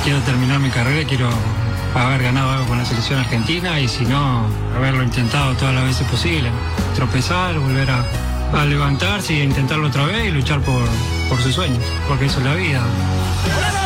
quiero terminar mi carrera y quiero haber ganado algo con la selección argentina y si no, haberlo intentado todas las veces posible. Tropezar, volver a levantarse y intentarlo otra vez y luchar por sus sueños, porque eso es la vida.